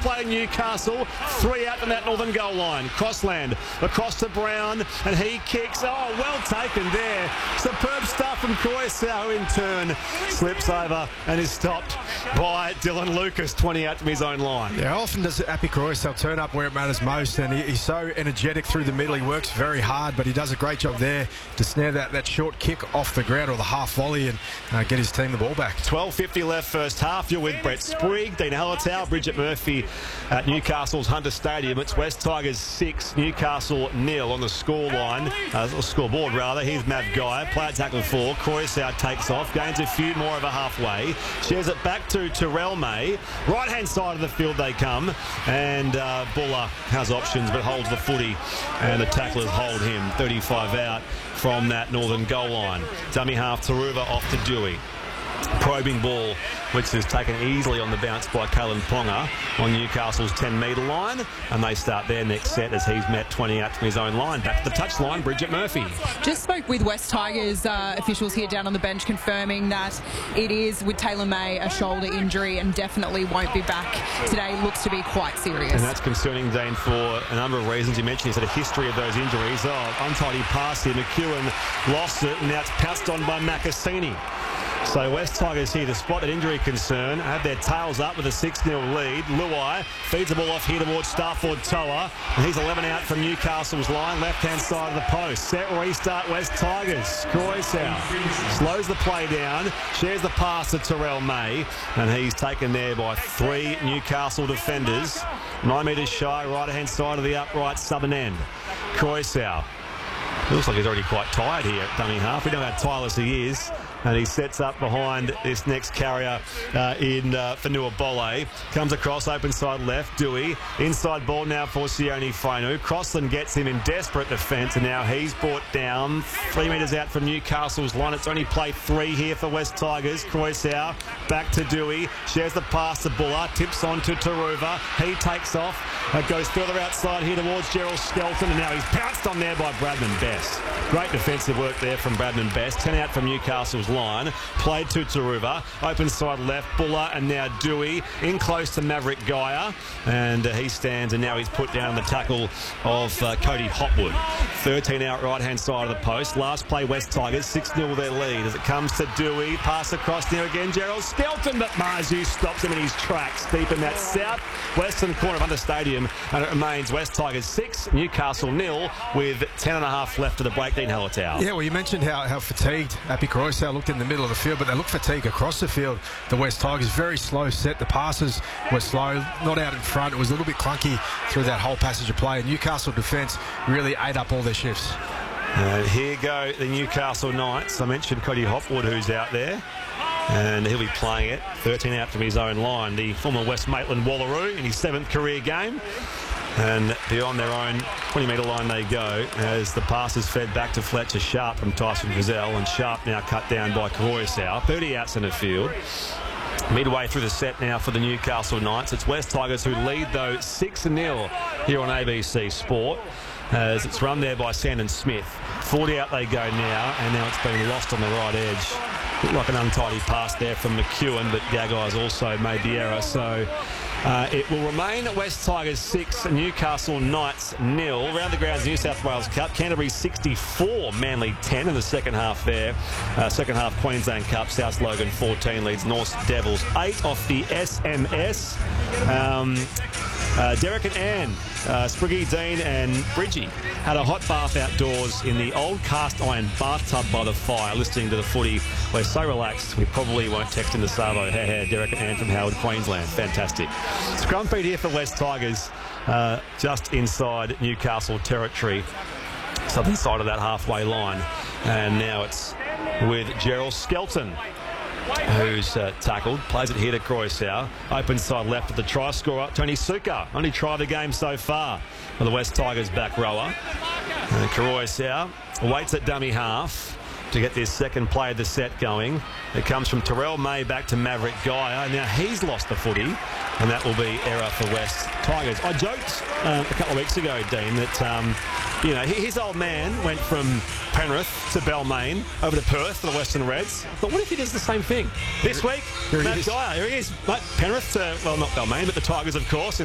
play in Newcastle. 3 out from that northern goal line. Crossland across to Brown, and he kicks. Oh, well taken there. Superb stuff from Croissant, who in turn slips over and is stopped by Dylan Lucas, 20 out from his own line. Yeah, often does Api Croissant turn up where it matters most, and he's so energetic through the middle. He works very hard, but he does a great job there to snare that short kick off the ground, or the half volley, and get his team the ball back. 12:50 left first half. You're with Brett Sprigg, Dean Hallertau, Bridget Murphy at Newcastle's Hunter Stadium. It's West Tigers 6, Newcastle 0 on the scoreboard rather. Here's Mav Guy, play at tackle 4. Croissant takes off, gains a few more over halfway, shares it back to Terrell May. Right hand side of the field they come, and Buller has options but holds the footy, and the tacklers hold him. 35 out from that northern goal line. Dummy half Taruva off to Dewey. Probing ball, which is taken easily on the bounce by Kalen Ponga on Newcastle's 10-metre line, and they start their next set as he's met 20 out from his own line. Back to the touchline, Bridget Murphy. Just spoke with West Tigers officials here down on the bench, confirming that it is, with Taylor May, a shoulder injury and definitely won't be back today. Looks to be quite serious. And that's concerning, Dean, for a number of reasons. You mentioned he's had a history of those injuries. Oh, untidy pass here. McEwen lost it, and now it's pounced on by Macassini. So West Tigers here to spot an injury concern, have their tails up with a 6-0 lead. Luai feeds the ball off here towards Starford Toa, and he's 11 out from Newcastle's line, left-hand side of the post. Set restart West Tigers. Croissant slows the play down, shares the pass to Terrell May, and he's taken there by 3 Newcastle defenders. 9 metres shy, right-hand side of the upright southern end. Croissant. It looks like he's already quite tired here at dummy half. We know how tireless he is. And he sets up behind this next carrier in Fanua Bolle. Comes across, open side left, Dewey. Inside ball now for Sione Fainu. Crossland gets him in desperate defence, and now he's brought down 3 metres out from Newcastle's line. It's only play 3 here for West Tigers. Croissant back to Dewey. Shares the pass to Buller. Tips on to Taruva. He takes off. Goes further outside here towards Gerald Skelton, and now he's pounced on there by Bradman Best. Great defensive work there from Bradman Best. 10 out from Newcastle's line. Played to Taruva. Open side left, Buller, and now Dewey. In close to Maverick Gaia. And he stands, and now he's put down the tackle of Cody Hopwood. 13 out right-hand side of the post. Last play, West Tigers. 6-0 their lead as it comes to Dewey. Pass across now again, Gerald Skelton, but Marzu stops him in his tracks deep in that south-western corner of Hunter Stadium. And it remains West Tigers 6, Newcastle 0, with 10.5 left to the break. Dean Hallertau. Yeah, well, you mentioned how fatigued Api Croissant looked in the middle of the field, but they look fatigued across the field. The West Tigers, very slow set. The passes were slow, not out in front. It was a little bit clunky through that whole passage of play. And Newcastle defence really ate up all their shifts. And here go the Newcastle Knights. I mentioned Cody Hopwood, who's out there, and he'll be playing it. 13 out from his own line. The former West Maitland Wallaroo in his 7th career game. And beyond their own 20-metre line they go as the pass is fed back to Fletcher Sharp from Tyson Frizzell, and Sharp now cut down by Croissant. 30 out centre field. Midway through the set now for the Newcastle Knights. It's West Tigers who lead, though, 6-0 here on ABC Sport, as it's run there by Sandon Smith. 40 out they go now, and now it's been lost on the right edge. Looked like an untidy pass there from McEwen, but Gaggai's also made the error. So it will remain West Tigers 6, Newcastle Knights 0. Round the grounds, New South Wales Cup, Canterbury 64, Manly 10 in the second half there. Second half Queensland Cup, South Logan 14 leads North Devils 8 off the SMS. Derek and Ann, Spriggy, Dean and Bridgie had a hot bath outdoors in the old cast iron bathtub by the fire, listening to the footy. We're so relaxed we probably won't text into Savo. Derek and Ann from Howard, Queensland. Fantastic. Scrum feed here for West Tigers, just inside Newcastle territory, southern side of that halfway line. And now it's with Gerald Skelton, who's tackled, plays it here to Croissant. Open side left with the try scorer, Tony Suka. Only try of the game so far for the West Tigers back rower. And Croissant waits at dummy half to get this second play of the set going. It comes from Terrell May back to Maverick Gaia. Now he's lost the footy, and that will be error for West Tigers. I joked a couple of weeks ago, Dean, that his old man went from Penrith to Balmain over to Perth for the Western Reds. But what if he does the same thing this week? Matt Gaia, here he is. Penrith to, well, not Balmain, but the Tigers, of course.